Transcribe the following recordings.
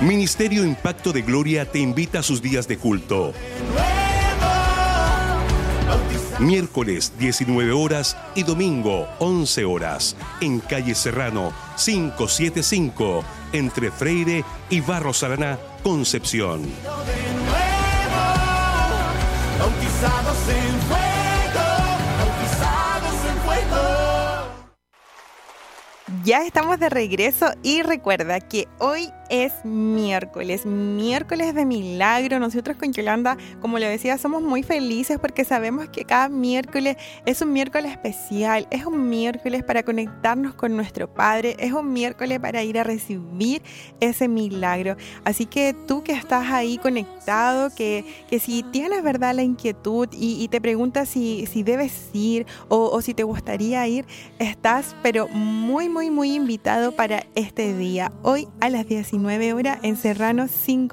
Ministerio Impacto de Gloria te invita a sus días de culto. Miércoles 19 horas y domingo 11 horas en calle Serrano 575 entre Freire y Barros Araná, Concepción. Bautizados en fuego, bautizados en fuego. Ya estamos de regreso y recuerda que hoy es miércoles de milagro. Nosotros con Yolanda, como le decía, somos muy felices porque sabemos que cada miércoles es un miércoles especial, es un miércoles para conectarnos con nuestro Padre, es un miércoles para ir a recibir ese milagro. Así que tú que estás ahí conectado, que si tienes, ¿verdad?, la inquietud y te preguntas si debes ir o si te gustaría ir, estás pero muy invitado para este día. Hoy a las 19 horas en Serrano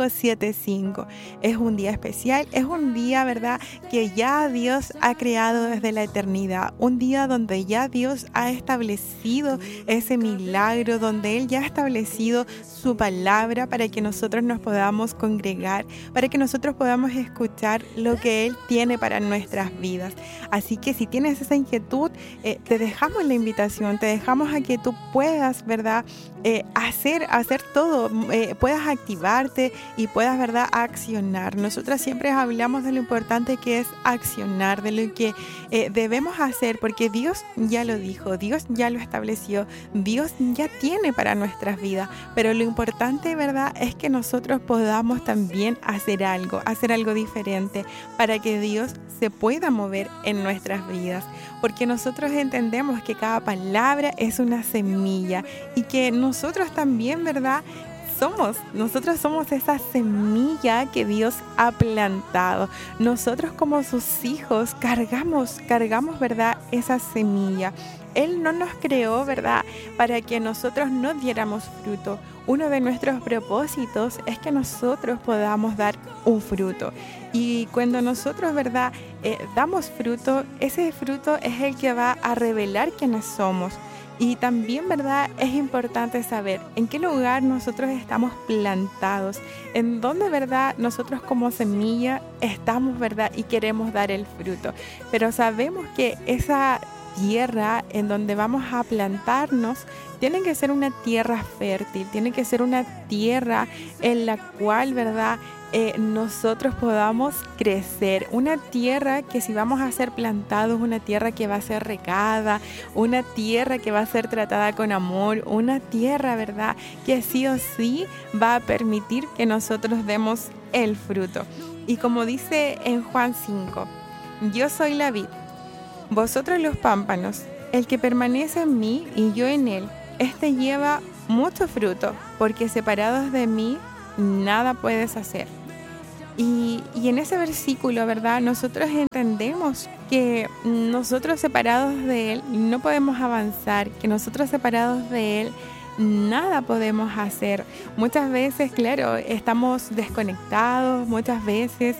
575. Es un día especial, es un día, ¿verdad?, que ya Dios ha creado desde la eternidad. Un día donde ya Dios ha establecido ese milagro, donde Él ya ha establecido su palabra para que nosotros nos podamos congregar, para que nosotros podamos escuchar lo que Él tiene para nuestras vidas. Así que si tienes esa inquietud, te dejamos la invitación, te dejamos a que tú puedas, ¿verdad?, hacer todo, puedas activarte y puedas, ¿verdad?, accionar. Nosotras siempre hablamos de lo importante que es accionar, de lo que debemos hacer, porque Dios ya lo dijo, Dios ya lo estableció, Dios ya tiene para nuestras vidas, pero lo importante, ¿verdad?, es que nosotros podamos también hacer algo diferente para que Dios se pueda mover en nuestras vidas, porque nosotros entendemos que cada palabra es una semilla y que nosotros también, ¿verdad?, nosotros somos esa semilla que Dios ha plantado. Nosotros como sus hijos cargamos, ¿verdad?, esa semilla. Él no nos creó, ¿verdad?, para que nosotros no diéramos fruto. Uno de nuestros propósitos es que nosotros podamos dar un fruto. Y cuando nosotros, ¿verdad?, damos fruto, ese fruto es el que va a revelar quiénes somos. Y también, ¿verdad?, es importante saber en qué lugar nosotros estamos plantados, en dónde, ¿verdad?, nosotros como semilla estamos, ¿verdad?, y queremos dar el fruto. Pero sabemos que esa tierra en donde vamos a plantarnos tiene que ser una tierra fértil, tiene que ser una tierra en la cual, ¿verdad?, nosotros podamos crecer, una tierra que si vamos a ser plantados, una tierra que va a ser regada, una tierra que va a ser tratada con amor, una tierra, ¿verdad?, que sí o sí va a permitir que nosotros demos el fruto. Y como dice en Juan 5, yo soy la vid, vosotros los pámpanos, el que permanece en mí y yo en él, este lleva mucho fruto, porque separados de mí nada puedes hacer. Y en ese versículo, ¿verdad?, nosotros entendemos que nosotros separados de Él no podemos avanzar, que nosotros separados de Él nada podemos hacer. Muchas veces, claro, estamos desconectados, muchas veces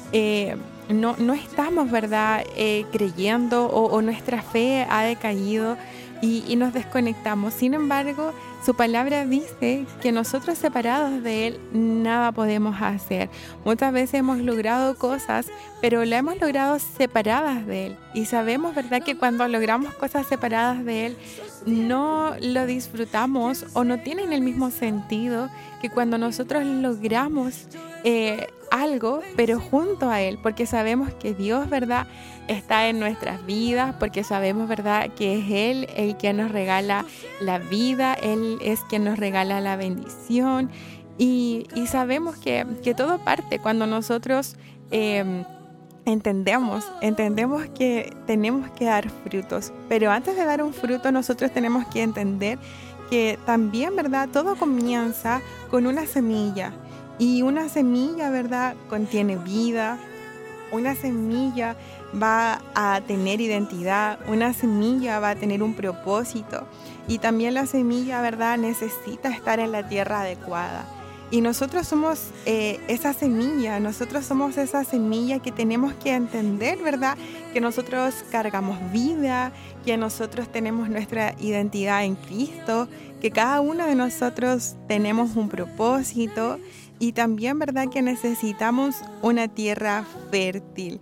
no estamos, ¿verdad?, creyendo o nuestra fe ha decaído y nos desconectamos. Sin embargo, su palabra dice que nosotros separados de Él nada podemos hacer. Muchas veces hemos logrado cosas, pero la hemos logrado separadas de Él. Y sabemos, ¿verdad?, que cuando logramos cosas separadas de Él, no lo disfrutamos o no tienen el mismo sentido que cuando nosotros logramos algo, pero junto a Él, porque sabemos que Dios, ¿verdad?, está en nuestras vidas, porque sabemos, ¿verdad?, que es Él el que nos regala la vida, Él es quien nos regala la bendición y sabemos que todo parte cuando nosotros entendemos que tenemos que dar frutos, pero antes de dar un fruto nosotros tenemos que entender que también, ¿verdad?, todo comienza con una semilla. Y una semilla, ¿verdad?, contiene vida, una semilla va a tener identidad, una semilla va a tener un propósito y también la semilla, ¿verdad?, necesita estar en la tierra adecuada. Y nosotros somos esa semilla, que tenemos que entender, ¿verdad? Que nosotros cargamos vida, que nosotros tenemos nuestra identidad en Cristo, que cada uno de nosotros tenemos un propósito y también, ¿verdad? Que necesitamos una tierra fértil.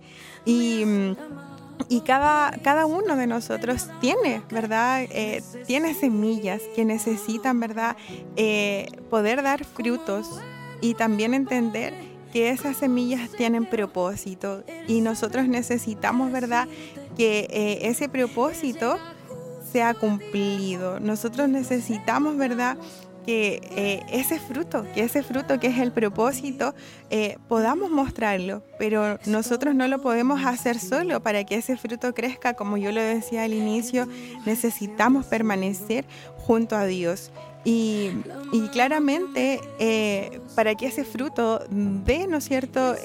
Y cada uno de nosotros tiene, ¿verdad? Tiene semillas que necesitan, ¿verdad? Poder dar frutos y también entender que esas semillas tienen propósito y nosotros necesitamos, ¿verdad? Que ese propósito sea cumplido. Nosotros necesitamos, ¿verdad? Que ese fruto que es el propósito, podamos mostrarlo, pero nosotros no lo podemos hacer solo. Para que ese fruto crezca, como yo lo decía al inicio, necesitamos permanecer junto a Dios. Y claramente, para que ese fruto dé, ¿no es cierto?,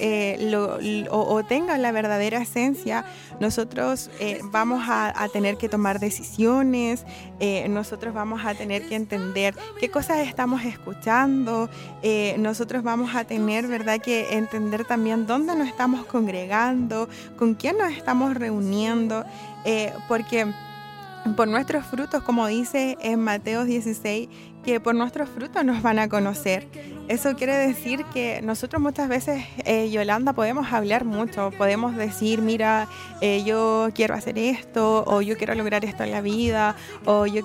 o tenga la verdadera esencia, nosotros vamos a tener que tomar decisiones, nosotros vamos a tener que entender qué cosas estamos escuchando, nosotros vamos a tener, ¿verdad?, que entender también dónde nos estamos congregando, con quién nos estamos reuniendo, porque por nuestros frutos, como dice en Mateo 16, que por nuestros frutos nos van a conocer. Eso quiere decir que nosotros muchas veces, Yolanda, podemos hablar mucho, podemos decir, mira, yo quiero hacer esto, o yo quiero lograr esto en la vida, o yo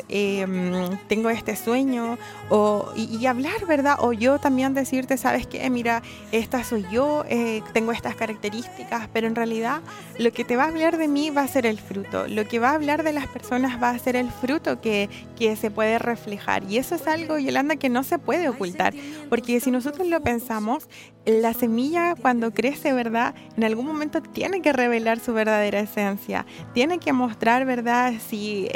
tengo este sueño, y hablar, ¿verdad? O yo también decirte, ¿sabes qué? Mira, esta soy yo, tengo estas características, pero en realidad lo que te va a hablar de mí va a ser el fruto, lo que va a hablar de las personas va a ser el fruto que se puede reflejar. Y eso es algo, Yolanda, que no se puede ocultar, porque si nosotros lo pensamos, la semilla cuando crece, ¿verdad?, en algún momento tiene que revelar su verdadera esencia, tiene que mostrar, ¿verdad?, si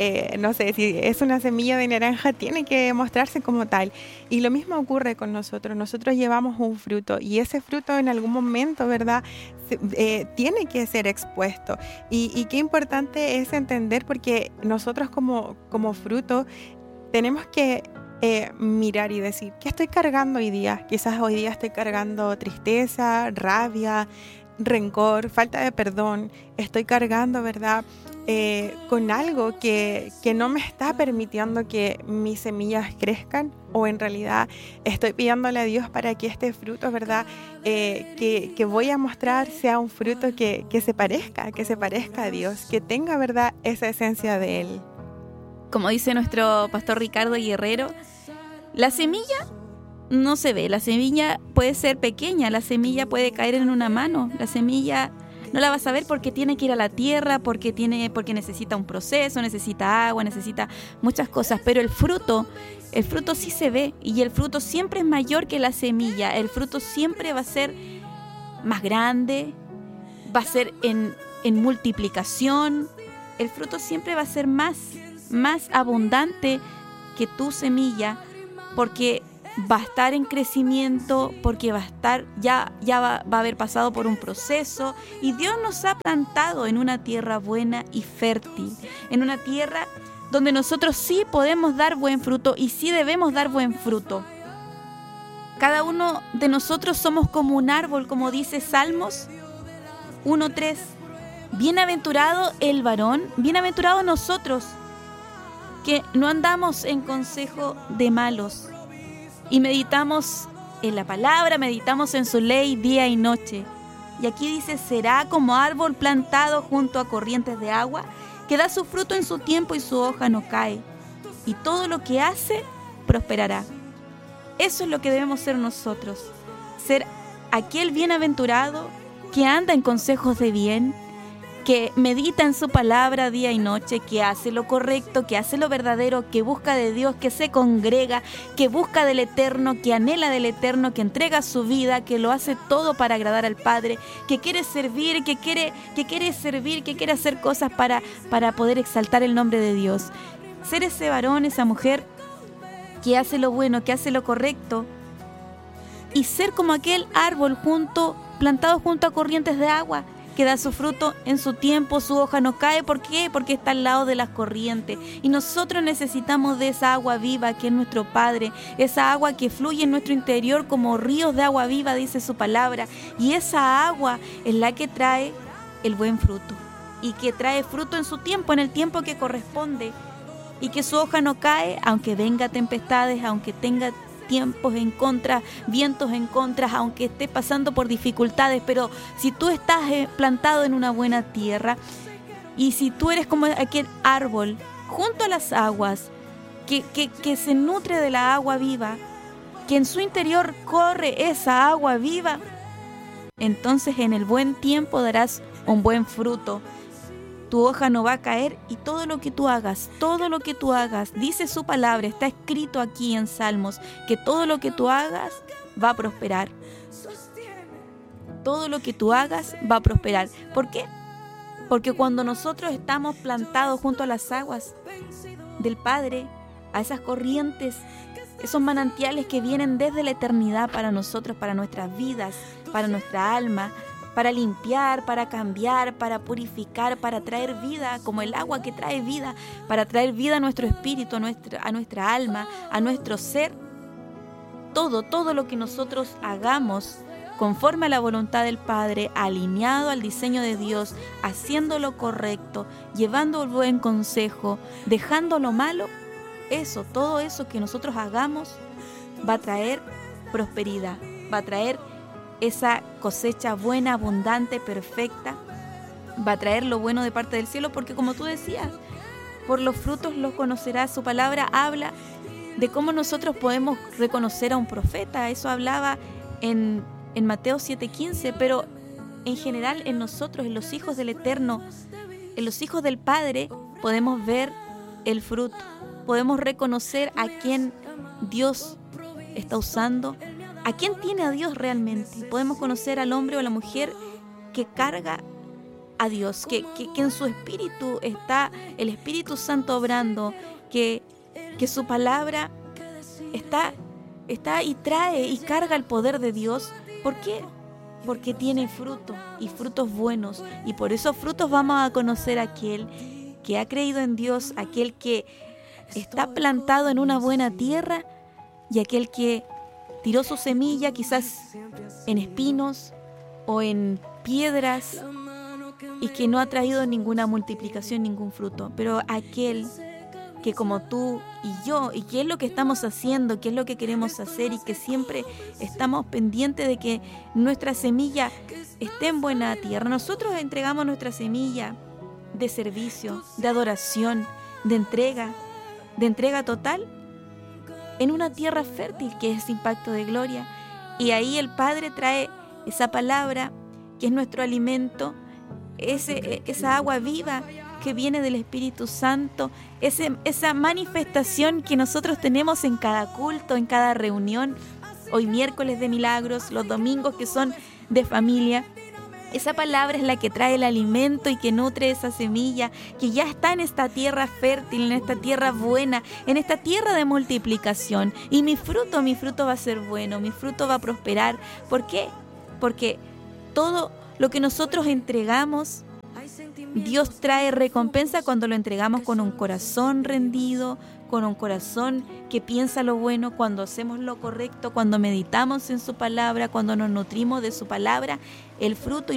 es una semilla de naranja, tiene que mostrarse como tal. Y lo mismo ocurre con nosotros llevamos un fruto y ese fruto en algún momento, ¿verdad?, tiene que ser expuesto. Y qué importante es entender, porque nosotros como fruto tenemos que mirar y decir, ¿qué estoy cargando hoy día? Quizás hoy día estoy cargando tristeza, rabia, rencor, falta de perdón. Estoy cargando, ¿verdad?, con algo que no me está permitiendo que mis semillas crezcan, o en realidad estoy pidiéndole a Dios para que este fruto, ¿verdad?, que voy a mostrar sea un fruto que se parezca a Dios, que tenga, ¿verdad?, esa esencia de Él. Como dice nuestro pastor Ricardo Guerrero, la semilla no se ve, la semilla puede ser pequeña, la semilla puede caer en una mano, la semilla no la vas a ver porque tiene que ir a la tierra, porque necesita un proceso, necesita agua, necesita muchas cosas, pero el fruto sí se ve, y el fruto siempre es mayor que la semilla, el fruto siempre va a ser más grande, va a ser en multiplicación, el fruto siempre va a ser más abundante que tu semilla, porque va a estar en crecimiento, porque va a estar ya va a haber pasado por un proceso, y Dios nos ha plantado en una tierra buena y fértil, en una tierra donde nosotros sí podemos dar buen fruto y sí debemos dar buen fruto. Cada uno de nosotros somos como un árbol, como dice Salmos 1:3. Bienaventurado el varón, bienaventurado nosotros, que no andamos en consejo de malos, y meditamos en la palabra, meditamos en su ley día y noche. Y aquí dice, será como árbol plantado junto a corrientes de agua, que da su fruto en su tiempo y su hoja no cae, y todo lo que hace prosperará. Eso es lo que debemos ser nosotros, ser aquel bienaventurado que anda en consejos de bien, que medita en su palabra día y noche, que hace lo correcto, que hace lo verdadero, que busca de Dios, que se congrega, que busca del Eterno, que anhela del Eterno, que entrega su vida, que lo hace todo para agradar al Padre, que quiere servir, que quiere hacer cosas para poder exaltar el nombre de Dios. Ser ese varón, esa mujer que hace lo bueno, que hace lo correcto, y ser como aquel árbol plantado junto a corrientes de agua, que da su fruto en su tiempo, su hoja no cae. ¿Por qué? Porque está al lado de las corrientes. Y nosotros necesitamos de esa agua viva que es nuestro Padre, esa agua que fluye en nuestro interior como ríos de agua viva, dice su palabra. Y esa agua es la que trae el buen fruto, y que trae fruto en su tiempo, en el tiempo que corresponde, y que su hoja no cae, aunque venga tempestades, aunque tenga tiempos en contra, vientos en contra, aunque esté pasando por dificultades. Pero si tú estás plantado en una buena tierra, y si tú eres como aquel árbol junto a las aguas, que se nutre de la agua viva, que en su interior corre esa agua viva, entonces en el buen tiempo darás un buen fruto. Tu hoja no va a caer, y todo lo que tú hagas, dice su palabra, está escrito aquí en Salmos, que todo lo que tú hagas va a prosperar. Todo lo que tú hagas va a prosperar. ¿Por qué? Porque cuando nosotros estamos plantados junto a las aguas del Padre, a esas corrientes, esos manantiales que vienen desde la eternidad para nosotros, para nuestras vidas, para nuestra alma, para limpiar, para cambiar, para purificar, para traer vida, como el agua que trae vida, para traer vida a nuestro espíritu, a nuestra alma, a nuestro ser. Todo lo que nosotros hagamos conforme a la voluntad del Padre, alineado al diseño de Dios, haciendo lo correcto, llevando el buen consejo, dejando lo malo, todo eso que nosotros hagamos va a traer prosperidad, va a traer esa cosecha buena, abundante, perfecta, va a traer lo bueno de parte del cielo, porque como tú decías, por los frutos los conocerás. Su palabra habla de cómo nosotros podemos reconocer a un profeta. Eso hablaba en Mateo 7:15, pero en general en nosotros, en los hijos del Eterno, en los hijos del Padre, podemos ver el fruto, podemos reconocer a quién Dios está usando, a quién tiene a Dios realmente. Podemos conocer al hombre o a la mujer que carga a Dios, que en su espíritu está el Espíritu Santo obrando, que su palabra está y trae y carga el poder de Dios. ¿Por qué? Porque tiene fruto, y frutos buenos, y por esos frutos vamos a conocer a aquel que ha creído en Dios, aquel que está plantado en una buena tierra, y aquel que tiró su semilla quizás en espinos o en piedras y que no ha traído ninguna multiplicación, ningún fruto. Pero aquel que como tú y yo, y que es lo que estamos haciendo, que es lo que queremos hacer, y que siempre estamos pendientes de que nuestra semilla esté en buena tierra. Nosotros entregamos nuestra semilla de servicio, de adoración, de entrega total, en una tierra fértil que es Impacto de Gloria. Y ahí el Padre trae esa palabra que es nuestro alimento, esa agua viva que viene del Espíritu Santo, esa manifestación que nosotros tenemos en cada culto, en cada reunión, hoy miércoles de milagros, los domingos que son de familia. Esa palabra es la que trae el alimento y que nutre esa semilla que ya está en esta tierra fértil, en esta tierra buena, en esta tierra de multiplicación. Y mi fruto va a ser bueno, mi fruto va a prosperar. ¿Por qué? Porque todo lo que nosotros entregamos, Dios trae recompensa cuando lo entregamos con un corazón rendido, con un corazón que piensa lo bueno, cuando hacemos lo correcto, cuando meditamos en su palabra, cuando nos nutrimos de su palabra, el fruto y